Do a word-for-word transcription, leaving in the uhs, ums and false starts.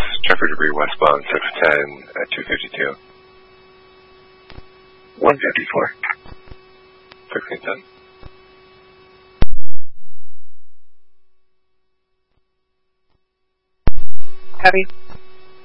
check for debris westbound six ten at two fifty-two. one fifty-four. sixteen ten. Copy.